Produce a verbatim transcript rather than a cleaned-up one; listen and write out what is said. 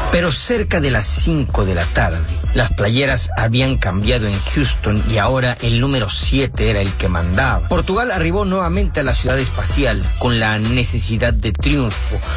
Pero cerca de las cinco de la tarde, las playeras habían cambiado en Houston y ahora el número siete era el que mandaba. Portugal arribó nuevamente a la ciudad espacial con la necesidad de triunfo,